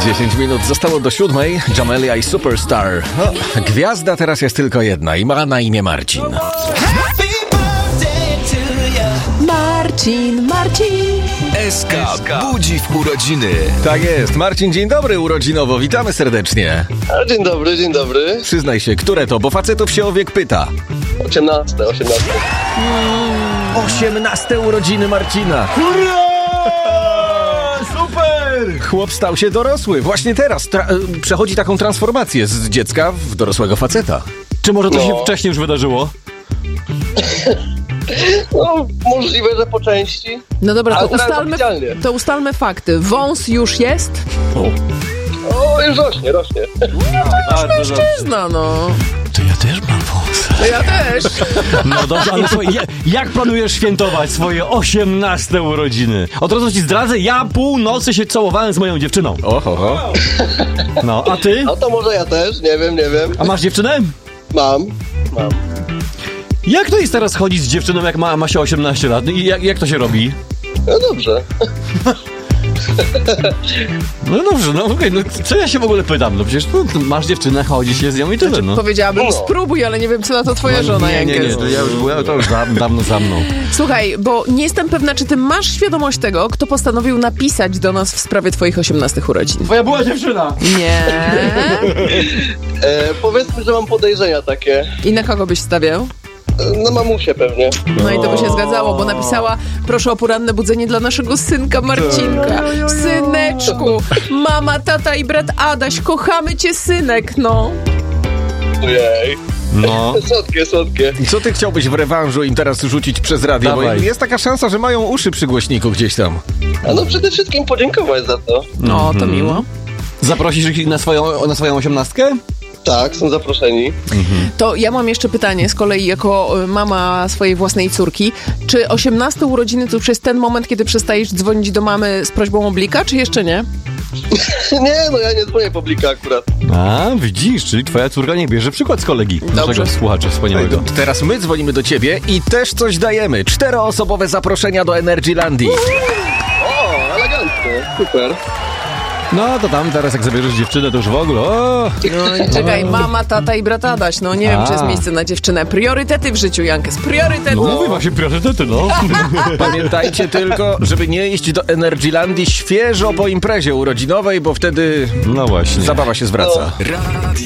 10 minut zostało do 7. Jamelia i Superstar. Gwiazda teraz jest tylko jedna i ma na imię Marcin. Marcin. SK budzi w urodziny. Tak jest. Marcin, dzień dobry urodzinowo. Witamy serdecznie. Dzień dobry. Przyznaj się, które to, bo facetów się o wiek pyta. 18. 18 urodziny Marcina. Hurra! Super! Chłop stał się dorosły. Właśnie teraz przechodzi taką transformację z dziecka w dorosłego faceta. Czy może to się wcześniej już wydarzyło? No, możliwe, że po części. No dobra, to ustalmy fakty. Wąs już jest? O, już rośnie. Mężczyzna, no. To ja też mam wąs. To ja też. No dobrze, ale słuchaj, jak planujesz świętować swoje 18 urodziny? Od razu ci zdradzę, ja północy się całowałem z moją dziewczyną. Oho. No, a ty? No to może ja też, nie wiem. A masz dziewczynę? Mam. Jak to jest teraz chodzić z dziewczyną, jak ma się 18 lat? I jak to się robi? No dobrze. No dobrze, no okej, no co ja się w ogóle pytam? No przecież masz dziewczynę, chodzi się z nią i tyle, no. Powiedziałabym, spróbuj, ale nie wiem, co na to twoja żona, Nie, to ja już byłem, to już dawno za mną. Słuchaj, bo nie jestem pewna, czy ty masz świadomość tego, kto postanowił napisać do nas w sprawie twoich 18 urodzin. Twoja była dziewczyna! Nie. Powiedzmy, że mam podejrzenia takie. I na kogo byś stawiał? Na mamusię pewnie. No i to by się zgadzało, bo napisała: proszę o poranne budzenie dla naszego synka Marcinka. Syneczku, mama, tata i brat Adaś, kochamy cię, synek, no. Ojej. No. Słodkie. I co ty chciałbyś w rewanżu im teraz rzucić przez radio? Dawaj. Bo jest taka szansa, że mają uszy przy głośniku gdzieś tam. A no przede wszystkim podziękować za to. No, to miło. Zaprosisz ich na swoją 18? Tak, są zaproszeni. To ja mam jeszcze pytanie z kolei jako mama swojej własnej córki. Czy 18 urodziny to już jest ten moment, kiedy przestajesz dzwonić do mamy z prośbą o blika, czy jeszcze nie? Nie, no ja nie dzwonię po blika akurat. A, widzisz, czyli twoja córka nie bierze przykład z kolegi. Naszego słuchacza wspaniałego. Teraz my dzwonimy do ciebie i też coś dajemy. 4-osobowe zaproszenia do Energylandii. O, elegancko. Super. No to tam teraz jak zabierzesz dziewczynę, to już w ogóle. No i czekaj, mama, tata i brat Adaś. No nie wiem, czy jest miejsce na dziewczynę. Priorytety w życiu, Jankes, priorytety. No mówię właśnie priorytety, no. Pamiętajcie tylko, żeby nie iść do Energylandii świeżo po imprezie urodzinowej, bo wtedy No właśnie. zabawa się zwraca.